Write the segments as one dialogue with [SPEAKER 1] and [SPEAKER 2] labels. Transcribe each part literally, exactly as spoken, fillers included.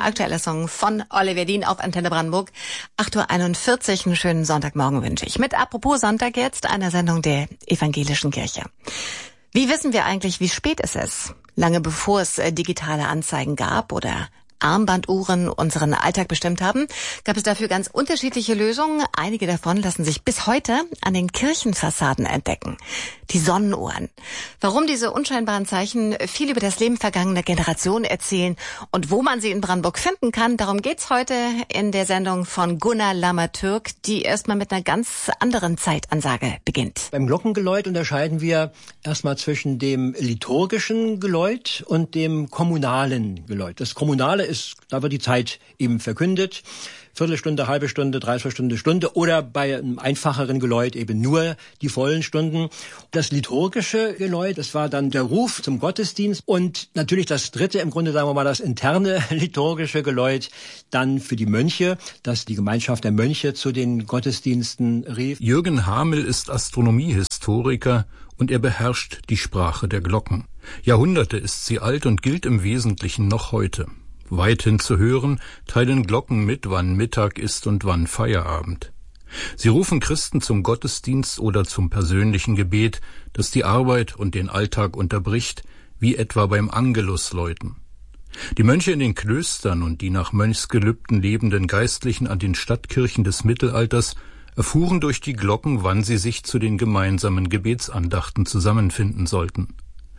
[SPEAKER 1] aktueller Song von Oliver Dean auf Antenne Brandenburg. acht Uhr einundvierzig, einen schönen Sonntagmorgen wünsche ich. Mit Apropos Sonntag jetzt, einer Sendung der Evangelischen Kirche. Wie wissen wir eigentlich, wie spät es ist? Lange bevor es digitale Anzeigen gab oder Armbanduhren unseren Alltag bestimmt haben, gab es dafür ganz unterschiedliche Lösungen. Einige davon lassen sich bis heute an den Kirchenfassaden entdecken. Die Sonnenuhren. Warum diese unscheinbaren Zeichen viel über das Leben vergangener Generationen erzählen und wo man sie in Brandenburg finden kann, darum geht's heute in der Sendung von Gunnar Lammertürk, die erstmal mit einer ganz anderen Zeitansage beginnt.
[SPEAKER 2] Beim Glockengeläut unterscheiden wir erstmal zwischen dem liturgischen Geläut und dem kommunalen Geläut. Das kommunale ist, da wird die Zeit eben verkündet. Viertelstunde, halbe Stunde, Dreiviertelstunde, Stunde oder bei einem einfacheren Geläut eben nur die vollen Stunden. Das liturgische Geläut, das war dann der Ruf zum Gottesdienst und natürlich das dritte, im Grunde sagen wir mal das interne liturgische Geläut, dann für die Mönche, dass die Gemeinschaft der Mönche zu den Gottesdiensten rief.
[SPEAKER 3] Jürgen Hamel ist Astronomiehistoriker und er beherrscht die Sprache der Glocken. Jahrhunderte ist sie alt und gilt im Wesentlichen noch heute. Weithin zu hören, teilen Glocken mit, wann Mittag ist und wann Feierabend. Sie rufen Christen zum Gottesdienst oder zum persönlichen Gebet, das die Arbeit und den Alltag unterbricht, wie etwa beim Angelusläuten. Die Mönche in den Klöstern und die nach Mönchsgelübden lebenden Geistlichen an den Stadtkirchen des Mittelalters erfuhren durch die Glocken, wann sie sich zu den gemeinsamen Gebetsandachten zusammenfinden sollten.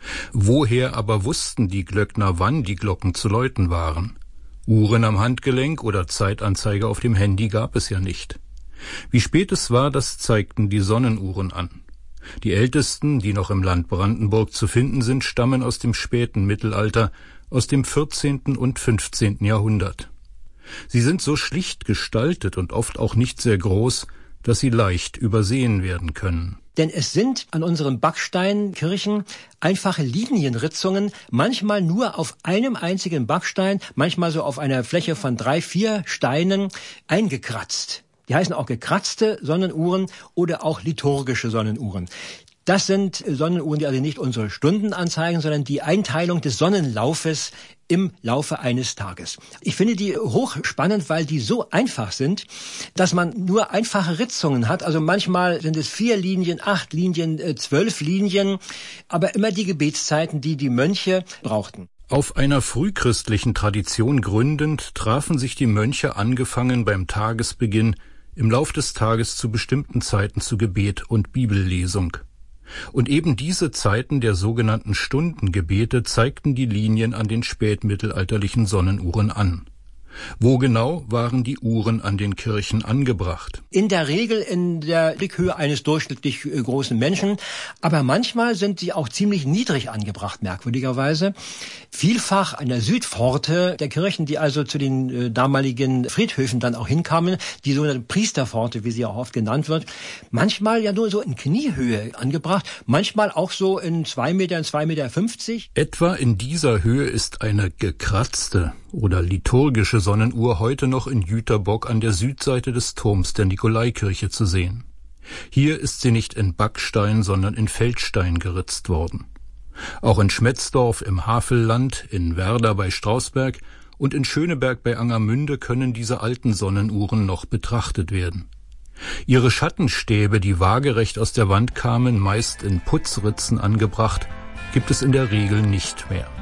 [SPEAKER 3] Woher aber wussten die Glöckner, wann die Glocken zu läuten waren? Uhren am Handgelenk oder Zeitanzeige auf dem Handy gab es ja nicht. Wie spät es war, das zeigten die Sonnenuhren an. Die ältesten, die noch im Land Brandenburg zu finden sind, stammen aus dem späten Mittelalter, aus dem vierzehnten und fünfzehnten Jahrhundert. Sie sind so schlicht gestaltet und oft auch nicht sehr groß, dass sie leicht übersehen werden können.
[SPEAKER 2] Denn es sind an unseren Backsteinkirchen einfache Linienritzungen, manchmal nur auf einem einzigen Backstein, manchmal so auf einer Fläche von drei, vier Steinen eingekratzt. Die heißen auch gekratzte Sonnenuhren oder auch liturgische Sonnenuhren. Das sind Sonnenuhren, die also nicht unsere Stunden anzeigen, sondern die Einteilung des Sonnenlaufes im Laufe eines Tages. Ich finde die hochspannend, weil die so einfach sind, dass man nur einfache Ritzungen hat. Also manchmal sind es vier Linien, acht Linien, zwölf Linien, aber immer die Gebetszeiten, die die Mönche brauchten.
[SPEAKER 3] Auf einer frühchristlichen Tradition gründend, trafen sich die Mönche angefangen beim Tagesbeginn im Lauf des Tages zu bestimmten Zeiten zu Gebet und Bibellesung. Und eben diese Zeiten der sogenannten Stundengebete zeigten die Linien an den spätmittelalterlichen Sonnenuhren an. Wo genau waren die Uhren an den Kirchen angebracht?
[SPEAKER 2] In der Regel in der Blickhöhe eines durchschnittlich großen Menschen, aber manchmal sind sie auch ziemlich niedrig angebracht, merkwürdigerweise. Vielfach an der Südpforte der Kirchen, die also zu den äh, damaligen Friedhöfen dann auch hinkamen, die sogenannte Priesterpforte, wie sie auch oft genannt wird, manchmal ja nur so in Kniehöhe angebracht, manchmal auch so in zwei Meter, zwei Meter fünfzig.
[SPEAKER 3] Etwa in dieser Höhe ist eine gekratzte oder liturgische Sonnenuhr heute noch in Jüterbock an der Südseite des Turms der Nikolaikirche zu sehen. Hier ist sie nicht in Backstein, sondern in Feldstein geritzt worden. Auch in Schmetzdorf im Havelland, in Werder bei Strausberg und in Schöneberg bei Angermünde können diese alten Sonnenuhren noch betrachtet werden. Ihre Schattenstäbe, die waagerecht aus der Wand kamen, meist in Putzritzen angebracht, gibt es in der Regel nicht mehr.